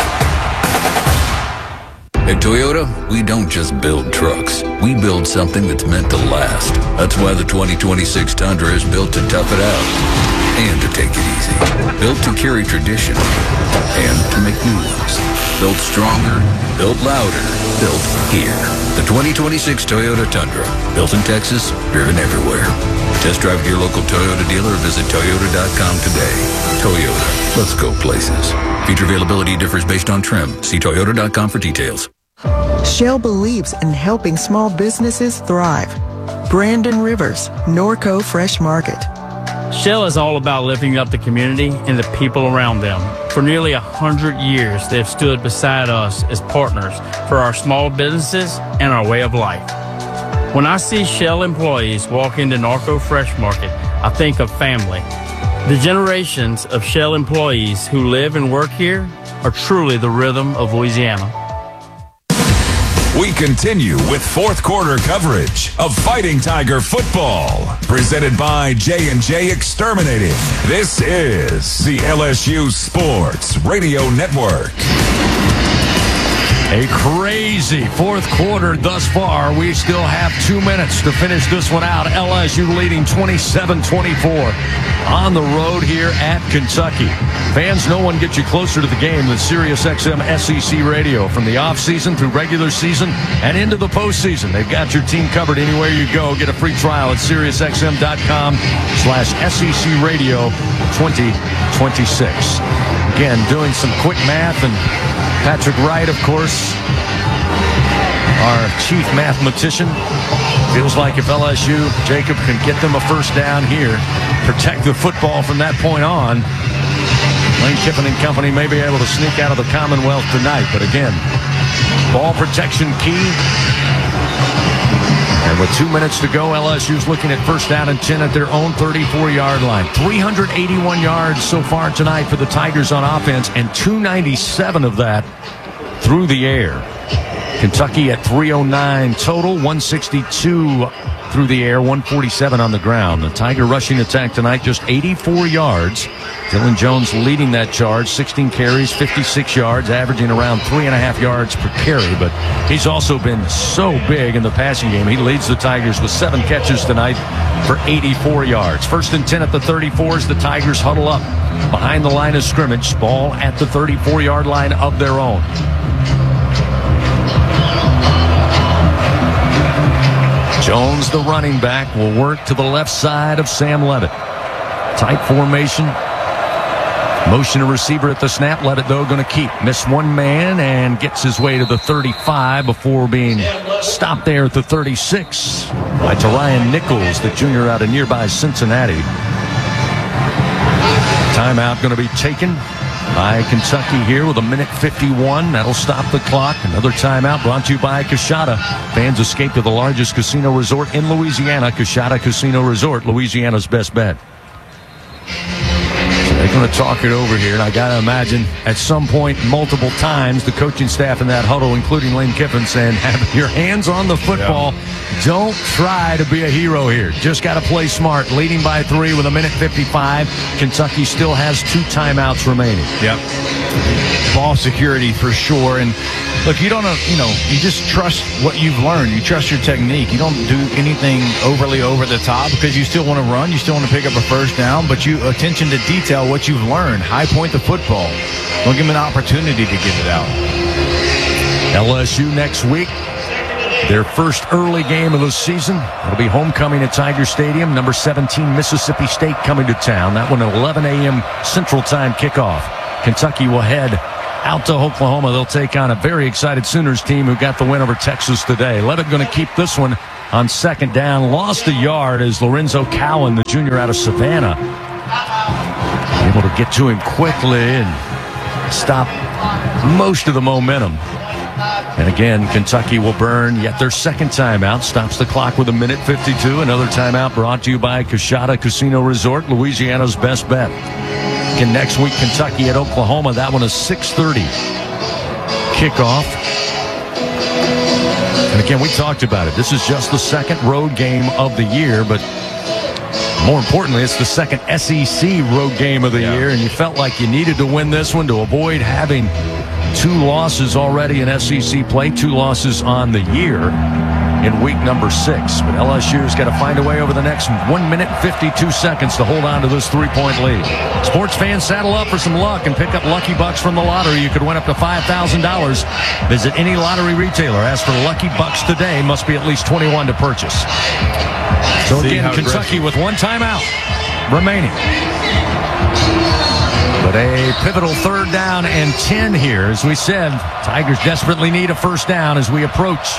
At Toyota, we don't just build trucks. We build something that's meant to last. That's why the twenty twenty-six Tundra is built to tough it out and to take it easy. Built to carry tradition and to make new ones. Built stronger, built louder, built here. The twenty twenty-six Toyota Tundra. Built in Texas, driven everywhere. Test drive at your local Toyota dealer or visit Toyota dot com today. Toyota, let's go places. Feature availability differs based on trim. See Toyota dot com for details. Shell believes in helping small businesses thrive. Brandon Rivers, Norco Fresh Market. Shell is all about lifting up the community and the people around them. For nearly a hundred years, they've stood beside us as partners for our small businesses and our way of life. When I see Shell employees walk into Norco Fresh Market, I think of family. The generations of Shell employees who live and work here are truly the rhythm of Louisiana. We continue with fourth quarter coverage of Fighting Tiger football, presented by J and J Exterminating. This is the L S U Sports Radio Network. A crazy fourth quarter thus far. We still have two minutes to finish this one out. L S U leading twenty-seven twenty-four on the road here at Kentucky. Fans, no one gets you closer to the game than SiriusXM S E C Radio. From the offseason through regular season and into the postseason, they've got your team covered anywhere you go. Get a free trial at SiriusXM.com slash SEC Radio 2026. Again, doing some quick math, and Patrick Wright, of course, our chief mathematician, feels like if L S U, Jacob, can get them a first down here, protect the football from that point on, Lane Kiffin and company may be able to sneak out of the Commonwealth tonight. But again, ball protection key. And with two minutes to go, L S U's looking at first down and ten at their own thirty-four-yard line. three hundred eighty-one yards so far tonight for the Tigers on offense, and two ninety-seven of that through the air. Kentucky at three oh nine total, one sixty-two through the air, one forty-seven on the ground. The Tiger rushing attack tonight, just eighty-four yards. Dylan Jones leading that charge, sixteen carries, fifty-six yards, averaging around three and a half yards per carry. But he's also been so big in the passing game. He leads the Tigers with seven catches tonight for eighty-four yards. First and ten at the thirty-four as the Tigers huddle up behind the line of scrimmage. Ball at the thirty-four-yard line of their own. Jones, the running back, will work to the left side of Sam Levitt. Tight formation. Motion to receiver at the snap. Levitt, though, going to keep. Miss one man and gets his way to the thirty-five before being stopped there at the thirty-six by Ryan Nichols, the junior out of nearby Cincinnati. Timeout going to be taken by Kentucky here with a minute fifty-one. That'll stop the clock. Another timeout brought to you by Coshada. Fans escape to the largest casino resort in Louisiana. Coshada Casino Resort, Louisiana's best bet. So They're going to talk it over here, and I got to imagine at some point, multiple times, the coaching staff in that huddle, including Lane Kiffin, saying, have your hands on the football. Yeah. Don't try to be a hero here. Just got to play smart. Leading by three with a minute fifty-five. Kentucky still has two timeouts remaining. Yep. Ball security for sure. And look, you don't know, you know, you just trust what you've learned. You trust your technique. You don't do anything overly over the top because you still want to run. You still want to pick up a first down, but you attention to detail what you've learned. High point the football. Don't give them an opportunity to get it out. L S U next week. Their first early game of the season. It'll be homecoming at Tiger Stadium. Number seventeen, Mississippi State coming to town. That one at eleven a.m. Central Time kickoff. Kentucky will head out to Oklahoma. They'll take on a very excited Sooners team who got the win over Texas today. Levitt going to keep this one on second down. Lost a yard as Lorenzo Cowan, the junior out of Savannah, able to get to him quickly and stop most of the momentum. And again, Kentucky will burn yet their second timeout. Stops the clock with a minute fifty-two. Another timeout brought to you by Coshada Casino Resort, Louisiana's best bet. Again, next week, Kentucky at Oklahoma. That one is six thirty kickoff. And again, we talked about it. This is just the second road game of the year, but more importantly, it's the second S E C road game of the yeah. year, and you felt like you needed to win this one to avoid having two losses already in S E C play, two losses on the year in week number six. But L S U's got to find a way over the next one minute and fifty-two seconds to hold on to this three-point lead. Sports fans, saddle up for some luck and pick up Lucky Bucks from the lottery. You could win up to five thousand dollars. Visit any lottery retailer. Ask for Lucky Bucks today. Must be at least twenty-one to purchase. So again, Kentucky with one timeout remaining. But a pivotal third down and ten here. As we said, Tigers desperately need a first down as we approach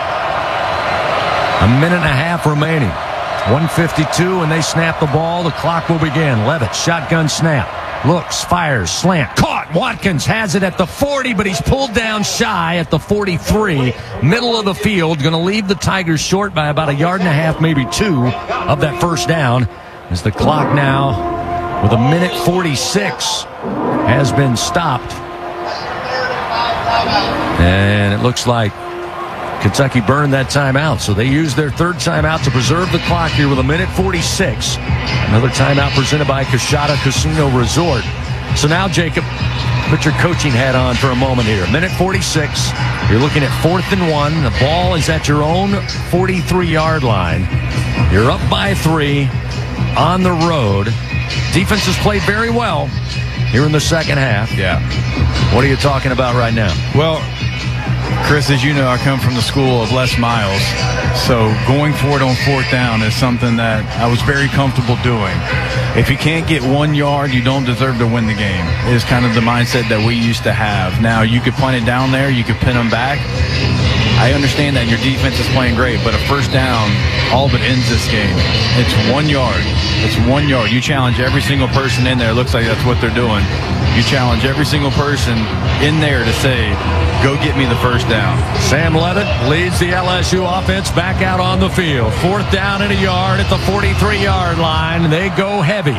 a minute and a half remaining. one fifty-two, and they snap the ball. The clock will begin. Levitt, shotgun snap. Looks, fires, slant. Caught. Watkins has it at the forty, but he's pulled down shy at the forty-three. Middle of the field. Going to leave the Tigers short by about a yard and a half, maybe two, of that first down. As the clock now, with a minute forty-six, has been stopped. And it looks like Kentucky burned that timeout, so they used their third timeout to preserve the clock here with a minute forty-six. Another timeout presented by Coshada Casino Resort. So now, Jacob, put your coaching hat on for a moment here. Minute forty-six. You're looking at fourth and one. The ball is at your own forty-three-yard line. You're up by three on the road. Defense has played very well here in the second half. Yeah. What are you talking about right now? Well, Chris, as you know, I come from the school of Les Miles, so going for it on fourth down is something that I was very comfortable doing. If you can't get one yard, you don't deserve to win the game, is kind of the mindset that we used to have. Now, you could punt it down there, you could pin them back. I understand that your defense is playing great, but a first down all but ends this game. It's one yard. It's one yard. You challenge every single person in there. It looks like that's what they're doing. You challenge every single person in there to say, go get me the first down. Sam Levitt leads the L S U offense back out on the field. Fourth down and a yard at the forty-three-yard line. They go heavy.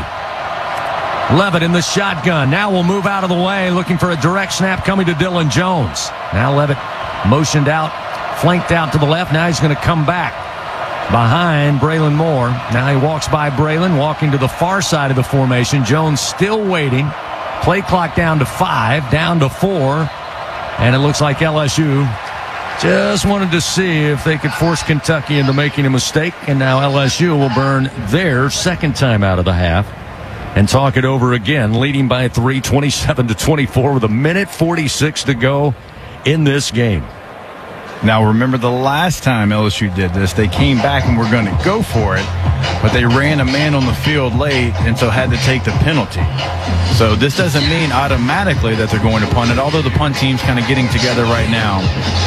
Levitt in the shotgun. Now we'll move out of the way, looking for a direct snap coming to Dylan Jones. Now Levitt motioned out, flanked out to the left. Now he's going to come back behind Braylon Moore. Now he walks by Braylon, walking to the far side of the formation. Jones still waiting. Play clock down to five, down to four. And it looks like L S U just wanted to see if they could force Kentucky into making a mistake. And now L S U will burn their second time out of the half and talk it over again, leading by three, twenty-seven to twenty-four, with a minute forty-six to go in this game. Now, remember the last time L S U did this, they came back and were going to go for it, but they ran a man on the field late and so had to take the penalty. So this doesn't mean automatically that they're going to punt it, although the punt team's kind of getting together right now.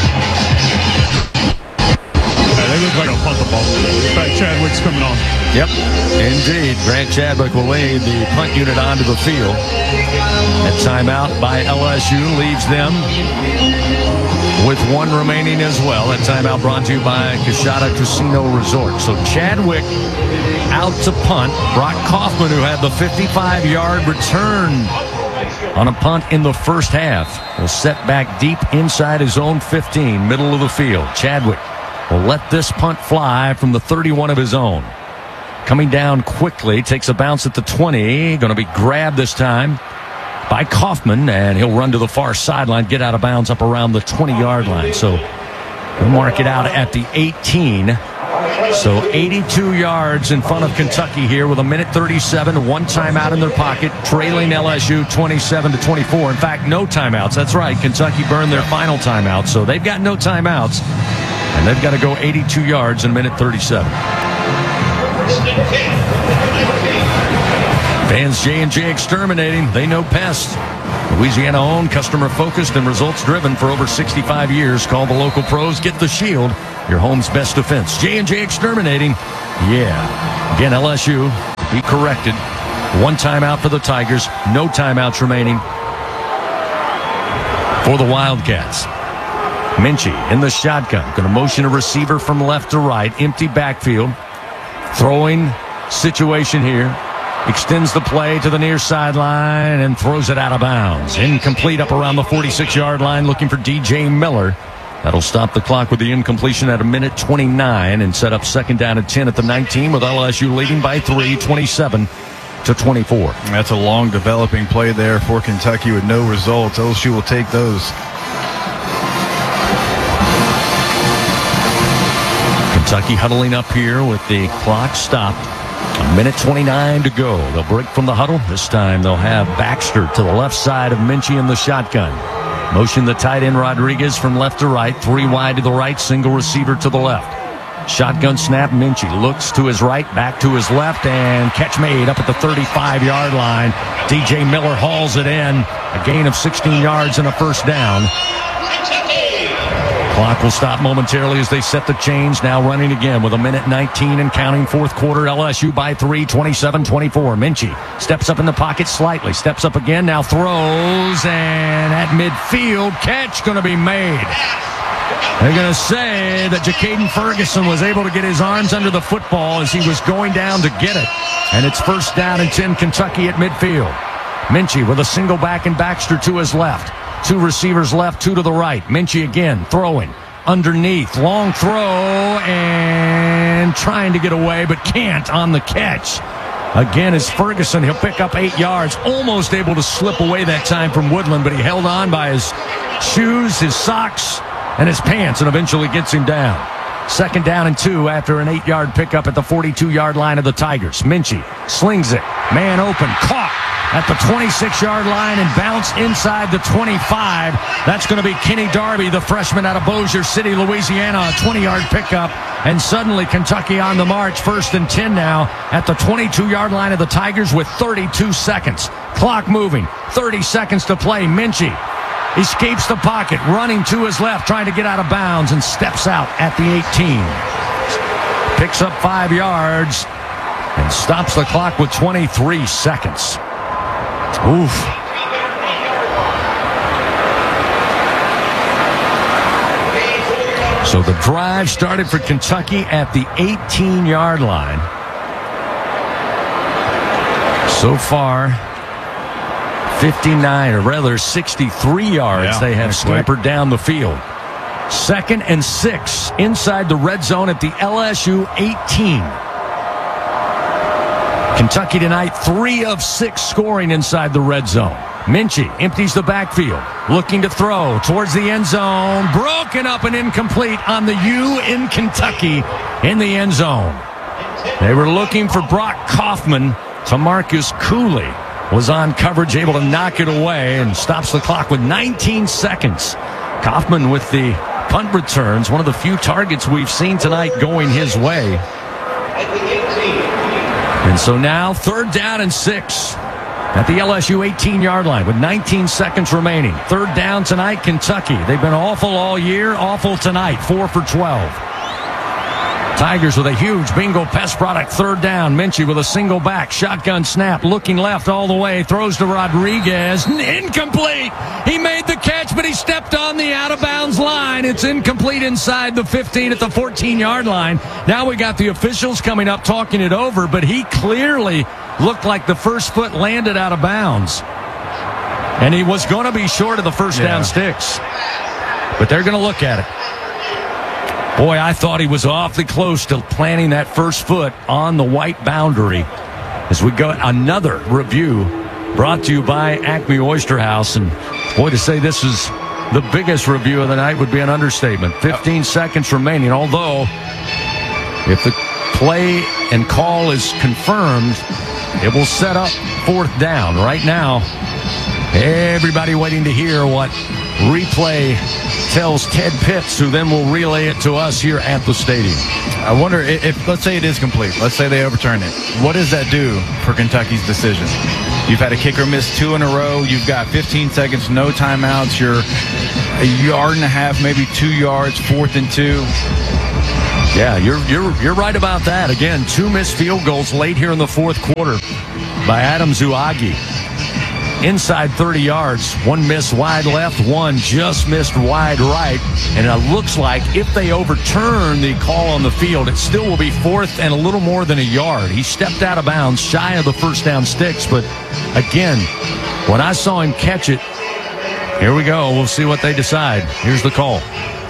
Yeah, they look like they'll punt the ball. In fact, Chadwick's coming on. Yep, indeed. Grant Chadwick will lead the punt unit onto the field. That timeout by L S U leaves them with one remaining as well. That timeout brought to you by Coshada Casino Resort. So Chadwick out to punt. Brock Kaufman, who had the fifty-five-yard return on a punt in the first half, will set back deep inside his own fifteen, middle of the field. Chadwick will let this punt fly from the thirty-one of his own. Coming down quickly, takes a bounce at the twenty. Going to be grabbed this time by Kaufman, and he'll run to the far sideline, get out of bounds up around the twenty-yard line. So we'll mark it out at the eighteen. So eighty-two yards in front of Kentucky here with a minute thirty-seven, one timeout in their pocket, trailing L S U twenty-seven to twenty-four. In fact, no timeouts. That's right. Kentucky burned their final timeout, so they've got no timeouts, and they've got to go eighty-two yards in a minute thirty-seven. Fans J and J Exterminating, they know pest. Louisiana owned, customer focused, and results driven for over sixty-five years. Call the local pros, get the Shield, your home's best defense. J and J Exterminating, yeah. Again, L S U, be corrected. One timeout for the Tigers, no timeouts remaining for the Wildcats. Minchie in the shotgun, going to motion a receiver from left to right, empty backfield. Throwing situation here. Extends the play to the near sideline and throws it out of bounds. Incomplete up around the forty-six-yard line, looking for D J Miller. That'll stop the clock with the incompletion at a minute twenty-nine and set up second down and ten at the nineteen, with L S U leading by three, twenty-seven to twenty-four. That's a long developing play there for Kentucky with no results. L S U will take those. Kentucky huddling up here with the clock stopped. A minute twenty-nine to go. They'll break from the huddle. This time they'll have Baxter to the left side of Minchie in the shotgun. Motion the tight end Rodriguez from left to right. Three wide to the right, single receiver to the left. Shotgun snap, Minchie looks to his right, back to his left, and catch made up at the thirty-five-yard line. D J Miller hauls it in. A gain of sixteen yards and a first down. Clock will stop momentarily as they set the change. Now running again with a minute nineteen and counting. Fourth quarter, L S U by three, twenty-seven twenty-four. Minchie steps up in the pocket slightly. Steps up again, now throws, and at midfield, catch going to be made. They're going to say that Ja'Caden Ferguson was able to get his arms under the football as he was going down to get it. And it's first down and ten, Kentucky at midfield. Minchie with a single back and Baxter to his left. Two receivers left, two to the right. Minchie again throwing underneath. Long throw and trying to get away, but can't on the catch. Again is Ferguson. He'll pick up eight yards. Almost able to slip away that time from Woodland, but he held on by his shoes, his socks, and his pants, and eventually gets him down. Second down and two after an eight-yard pickup at the forty-two-yard line of the Tigers. Minchie slings it. Man open. Caught at the twenty-six-yard line and bounce inside the twenty-five. That's going to be Kenny Darby, the freshman out of Bossier City, Louisiana, a twenty-yard pickup. And suddenly Kentucky on the march, first and ten now at the twenty-two-yard line of the Tigers with thirty-two seconds. Clock moving, thirty seconds to play. Minchie escapes the pocket, running to his left, trying to get out of bounds, and steps out at the eighteen. Picks up five yards and stops the clock with twenty-three seconds. Oof. So the drive started for Kentucky at the eighteen-yard line. So far, fifty-nine, or rather sixty-three yards yeah, they have scampered down the field. Second and six inside the red zone at the L S U eighteen. Kentucky tonight, three of six scoring inside the red zone. Minchie empties the backfield, looking to throw towards the end zone. Broken up and incomplete on the U in Kentucky in the end zone. They were looking for Brock Kaufman. Tamarcus Cooley was on coverage, able to knock it away, and stops the clock with nineteen seconds. Kaufman with the punt returns, one of the few targets we've seen tonight going his way. And so now third down and six at the L S U eighteen-yard line with nineteen seconds remaining. Third down tonight, Kentucky. They've been awful all year, awful tonight, four for twelve. Tigers with a huge bingo pest product third down. Minchie with a single back. Shotgun snap. Looking left all the way. Throws to Rodriguez. Incomplete. He made the catch, but he stepped on the out-of-bounds line. It's incomplete inside the fifteen at the fourteen-yard line. Now we got the officials coming up talking it over, but he clearly looked like the first foot landed out of bounds. And he was going to be short of the first yeah. down sticks. But they're going to look at it. Boy, I thought he was awfully close to planting that first foot on the white boundary. As we go, another review brought to you by Acme Oyster House. And boy, to say this is the biggest review of the night would be an understatement. fifteen seconds remaining. Although, if the play and call is confirmed, it will set up fourth down. Right now, everybody waiting to hear what replay tells Ted Pitts, who then will relay it to us here at the stadium. I wonder if, if, let's say it is complete. Let's say they overturn it. What does that do for Kentucky's decision? You've had a kicker miss two in a row. You've got fifteen seconds, no timeouts. You're a yard and a half, maybe two yards, fourth and two. Yeah, you're you're you're right about that. Again, two missed field goals late here in the fourth quarter by Adam Zuagi. Inside thirty yards, one missed wide left, one just missed wide right. And it looks like if they overturn the call on the field, it still will be fourth and a little more than a yard. He stepped out of bounds, shy of the first down sticks. But again, when I saw him catch it, here we go. We'll see what they decide. Here's the call.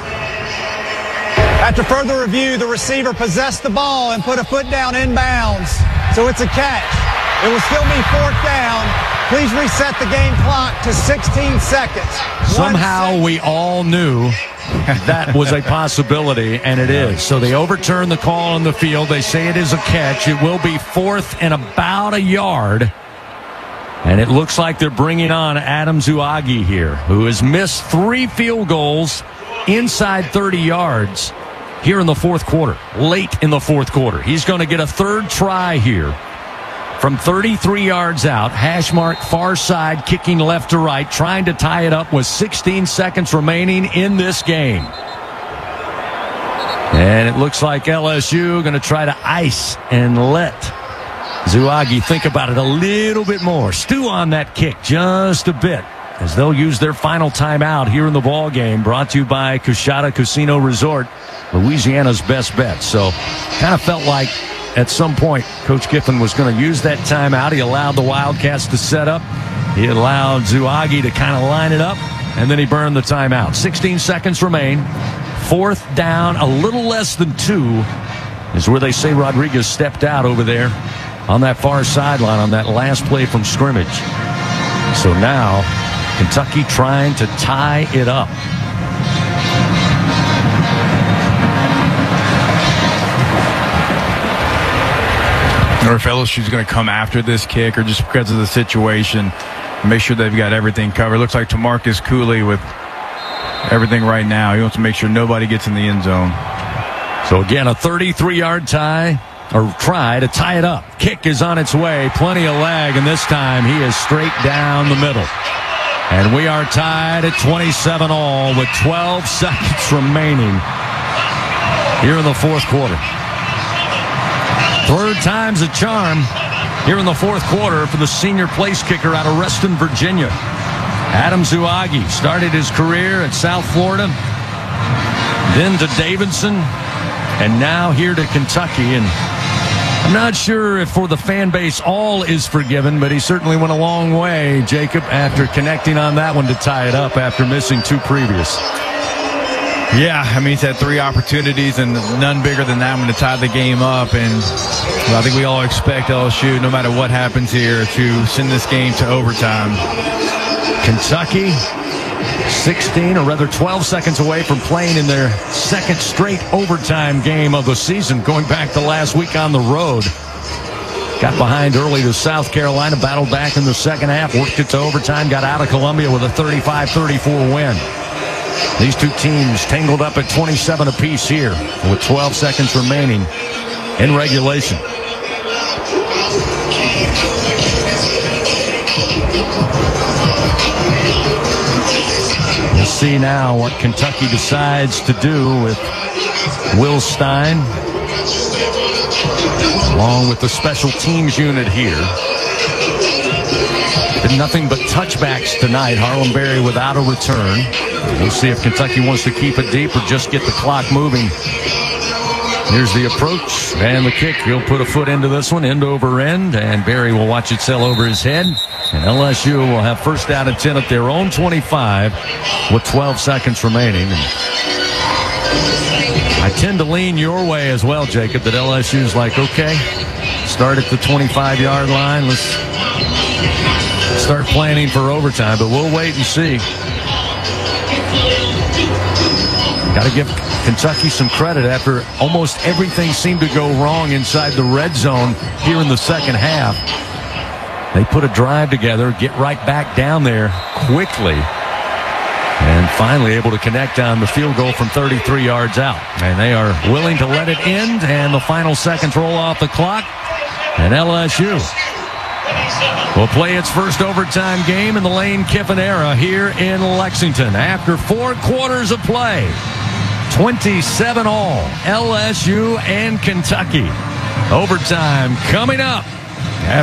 After further review, the receiver possessed the ball and put a foot down inbounds. So it's a catch. It will still be fourth down. Please reset the game clock to sixteen seconds. Somehow we all knew that was a possibility, and it is. So they overturn the call on the field. They say it is a catch. It will be fourth and about a yard. And it looks like they're bringing on Adam Zuagi here, who has missed three field goals inside thirty yards here in the fourth quarter, late in the fourth quarter. He's going to get a third try here. From thirty-three yards out, hash mark far side, kicking left to right, trying to tie it up with sixteen seconds remaining in this game. And it looks like L S U going to try to ice and let Zuagi think about it a little bit more. Stew on that kick just a bit, as they'll use their final timeout here in the ball game. Brought to you by Coushatta Casino Resort, Louisiana's best bet. So kind of felt like at some point Coach Kiffin was going to use that timeout. He allowed the Wildcats to set up. He allowed Zuagi to kind of line it up, and then he burned the timeout. sixteen seconds remain. Fourth down, a little less than two, is where they say Rodriguez stepped out over there on that far sideline on that last play from scrimmage. So now Kentucky trying to tie it up. Or if L S U's going to come after this kick, or just because of the situation, make sure they've got everything covered. Looks like Tamarcus Cooley with everything right now. He wants to make sure nobody gets in the end zone. So again, a thirty-three-yard tie, or try to tie it up. Kick is on its way. Plenty of lag, and this time he is straight down the middle. And we are tied at twenty-seven all with twelve seconds remaining here in the fourth quarter. Third time's a charm here in the fourth quarter for the senior place kicker out of Reston, Virginia. Adam Zuagi started his career at South Florida, then to Davidson, and now here to Kentucky. And I'm not sure if for the fan base all is forgiven, but he certainly went a long way, Jacob, after connecting on that one to tie it up after missing two previous. Yeah, I mean, he's had three opportunities and none bigger than that one to tie the game up. And well, I think we all expect L S U, no matter what happens here, to send this game to overtime. Kentucky, sixteen, or rather twelve seconds away from playing in their second straight overtime game of the season, going back to last week on the road. Got behind early to South Carolina, battled back in the second half, worked it to overtime, got out of Columbia with a thirty-five thirty-four win. These two teams tangled up at twenty-seven apiece here with twelve seconds remaining in regulation. We'll see now what Kentucky decides to do with Will Stein along with the special teams unit here. Been nothing but touchbacks tonight. Harlem Berry without a return. We'll see if Kentucky wants to keep it deep or just get the clock moving. Here's the approach and the kick. He'll put a foot into this one, end over end, and Berry will watch it sail over his head. And L S U will have first down and ten at their own twenty-five with twelve seconds remaining. And I tend to lean your way as well, Jacob, that L S U's like, okay, start at the twenty-five-yard line. Let's start planning for overtime, but we'll wait and see. Got to give Kentucky some credit after almost everything seemed to go wrong inside the red zone here in the second half. They put a drive together, get right back down there quickly, and finally able to connect on the field goal from thirty-three yards out. And they are willing to let it end, and the final seconds roll off the clock. And L S U will play its first overtime game in the Lane Kiffin era here in Lexington. After four quarters of play, twenty-seven all, L S U and Kentucky. Overtime coming up